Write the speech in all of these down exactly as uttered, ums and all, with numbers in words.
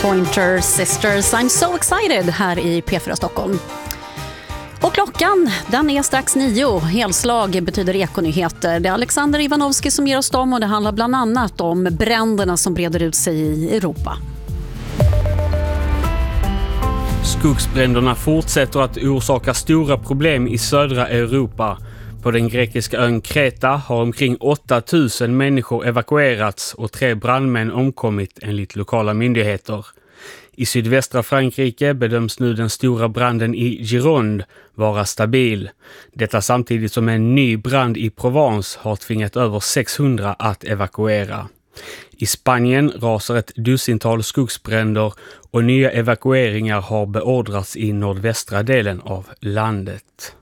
Pointer Sisters. I'm so excited här i P fyra Stockholm. Och klockan, den är strax nio. Helslag betyder ekonyheter. Det är Alexander Ivanovski som ger oss dem och det handlar bland annat om bränderna som breder ut sig i Europa. Skogsbränderna fortsätter att orsaka stora problem i södra Europa. På den grekiska ön Kreta har omkring åtta tusen människor evakuerats och tre brandmän omkommit enligt lokala myndigheter. I sydvästra Frankrike bedöms nu den stora branden i Gironde vara stabil. Detta samtidigt som en ny brand i Provence har tvingat över sexhundra att evakuera. I Spanien rasar ett dussintal skogsbränder och nya evakueringar har beordrats i nordvästra delen av landet.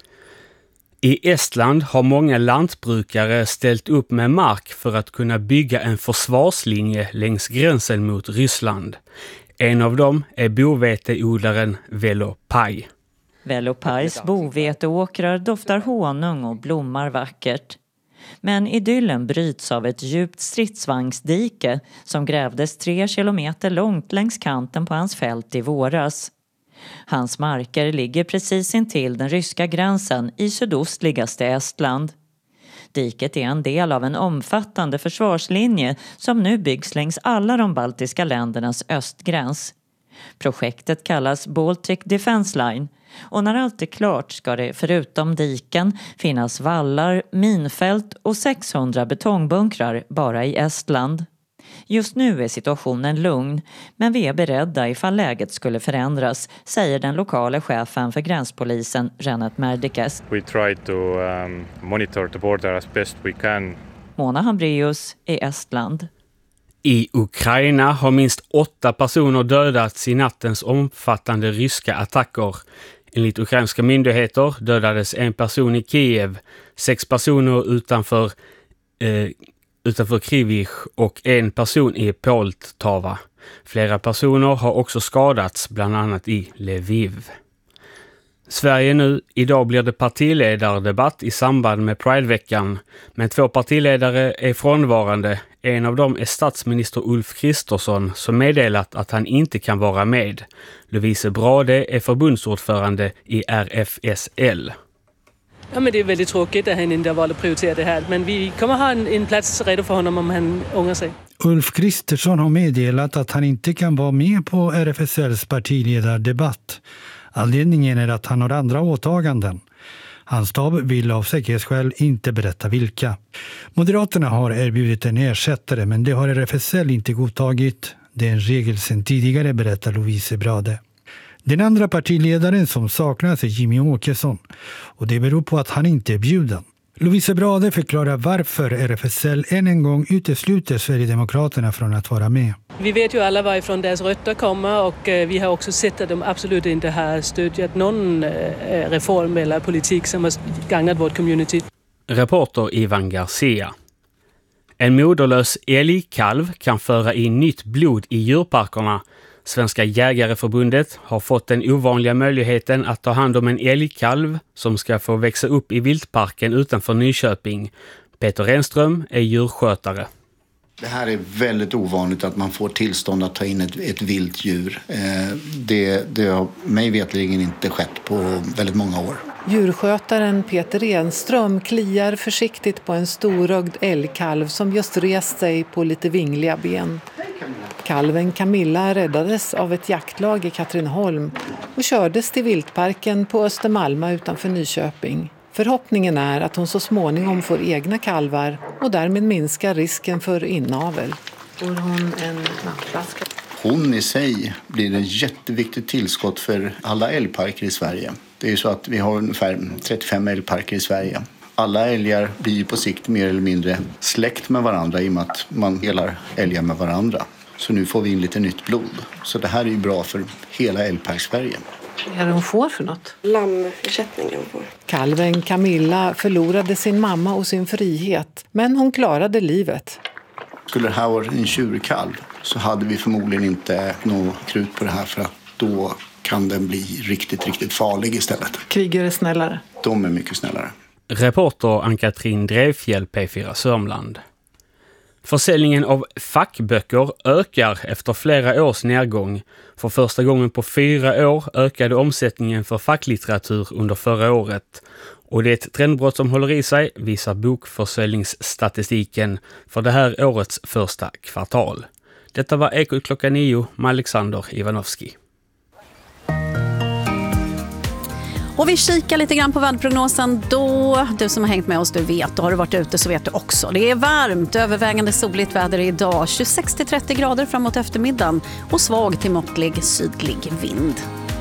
I Estland har många lantbrukare ställt upp med mark för att kunna bygga en försvarslinje längs gränsen mot Ryssland. En av dem är boveteodlaren Velo Paj. Velo Pajs boveteåkrar doftar honung och blommar vackert. Men idyllen bryts av ett djupt stridsvagnsdike som grävdes tre kilometer långt längs kanten på hans fält i våras. Hans marker ligger precis intill den ryska gränsen i sydostligaste Estland. Diket är en del av en omfattande försvarslinje som nu byggs längs alla de baltiska ländernas östgräns. Projektet kallas Baltic Defense Line och när allt är klart ska det förutom diken finnas vallar, minfält och sexhundra betongbunkrar bara i Estland. Just nu är situationen lugn, men vi är beredda ifall läget skulle förändras, säger den lokala chefen för gränspolisen Renat Merdikes. We try to um, monitor the border as best we can. Mona Hambrius i Estland. I Ukraina har minst åtta personer dödats i nattens omfattande ryska attacker. Enligt ukrainska myndigheter dödades en person i Kiev, sex personer utanför eh, utanför Krivich och en person i Poltava. Flera personer har också skadats, bland annat i Lviv. Sverige nu, idag blir det partiledardebatt i samband med Prideveckan, men två partiledare är frånvarande. En av dem är statsminister Ulf Kristersson som meddelat att han inte kan vara med. Lovise Brade är förbundsordförande i R F S L. Ja, men det är väldigt tråkigt att han inte har valt att prioritera det här. Men vi kommer ha en, en plats redo för honom om han ångrar sig. Ulf Kristersson har meddelat att han inte kan vara med på R F S L:s partiledardebatt. Anledningen är att han har andra åtaganden. Hans stab vill av säkerhetsskäl inte berätta vilka. Moderaterna har erbjudit en ersättare men det har R F S L inte godtagit. Det är en regel sedan tidigare, berättar Lovise Brade. Den andra partiledaren som saknas är Jimmy Åkesson och det beror på att han inte är bjuden. Lovise Brade förklarar varför R F S L än en gång utesluter Sverigedemokraterna från att vara med. Vi vet ju alla varifrån deras rötter kommer och vi har också sett att de absolut inte har stödjat någon reform eller politik som har gagnat vårt community. Reporter Ivan Garcia. En moderlös älgkalv kan föra in nytt blod i djurparkerna. Svenska jägareförbundet har fått den ovanliga möjligheten att ta hand om en älgkalv som ska få växa upp i viltparken utanför Nyköping. Peter Renström är djurskötare. Det här är väldigt ovanligt att man får tillstånd att ta in ett, ett vilt djur. Eh, det, det har mig vetligen inte skett på väldigt många år. Djurskötaren Peter Renström kliar försiktigt på en storögd älgkalv som just rest sig på lite vingliga ben. Kalven Camilla räddades av ett jaktlag i Katrineholm och kördes till viltparken på Östermalma utanför Nyköping. Förhoppningen är att hon så småningom får egna kalvar och därmed minskar risken för inavel. Får hon en nattflaska? Hon i sig blir ett jätteviktigt tillskott för alla älgparker i Sverige. Det är ju så att vi har ungefär trettiofem älgparker i Sverige. Alla älgar blir på sikt mer eller mindre släkt med varandra i och med att man delar älgar med varandra. Så nu får vi in lite nytt blod. Så det här är ju bra för hela älgpark-Sverige. Vad är det hon får för något? Lammersättning hon får. Kalven Camilla förlorade sin mamma och sin frihet, men hon klarade livet. Skulle det här vara en tjurkalv så hade vi förmodligen inte något krut på det här för att då kan den bli riktigt, riktigt farlig istället. Kriger är snällare. De är mycket snällare. Reporter Ann-Katrin Drevfjäll, P fyra Sörmland. Försäljningen av fackböcker ökar efter flera års nedgång. För första gången på fyra år ökade omsättningen för facklitteratur under förra året. Och det är ett trendbrott som håller i sig, visar bokförsäljningsstatistiken för det här årets första kvartal. Detta var Ekot klockan nio med Alexander Ivanovski. Och vi kikar lite grann på väderprognosen då. Du som har hängt med oss, du vet. Och har du varit ute så vet du också. Det är varmt, övervägande soligt väder idag. tjugosex till trettio grader framåt eftermiddagen. Och svag till måttlig sydlig vind.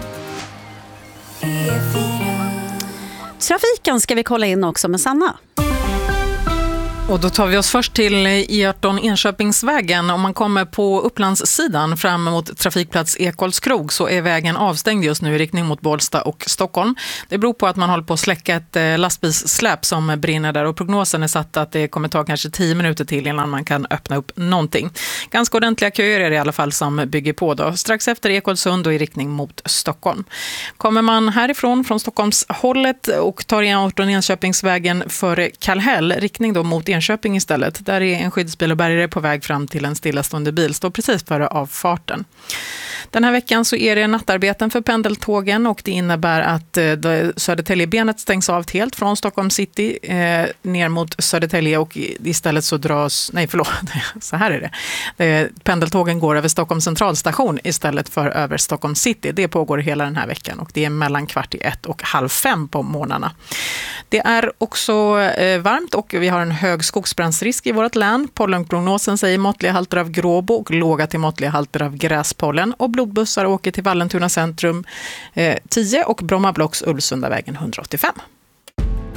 Trafiken ska vi kolla in också med Sanna. Och då tar vi oss först till E arton Enköpingsvägen. Om man kommer på Upplandssidan fram mot trafikplats Ekolskrog så är vägen avstängd just nu i riktning mot Bålsta och Stockholm. Det beror på att man håller på att släcka ett lastbilssläp som brinner där och prognosen är satt att det kommer ta kanske tio minuter till innan man kan öppna upp någonting. Ganska ordentliga köer är det i alla fall som bygger på då. Strax efter Ekolsund och i riktning mot Stockholm. Kommer man härifrån från Stockholms hållet och tar E arton Enköpingsvägen för Kallhäll, riktning då mot Enköping istället. Där är en skyddsbil och bärgare på väg fram till en stillastående bil. Står precis före avfarten. Den här veckan så är det nattarbeten för pendeltågen och det innebär att eh, Södertäljebenet stängs av helt från Stockholm city eh, ner mot Södertälje och istället så dras, nej förlåt, så här är det. det. Pendeltågen går över Stockholm centralstation istället för över Stockholm city. Det pågår hela den här veckan och det är mellan kvart i ett och halv fem på morgnarna. Det är också eh, varmt och vi har en hög skogsbrandsrisk i vårt län. Pollenprognosen säger måttliga halter av gråbo och låga till måttliga halter av gräspollen och blodbussar åker till Vallentuna centrum eh, tio och Bromma Blocks Ulvsundavägen hundraåttiofem.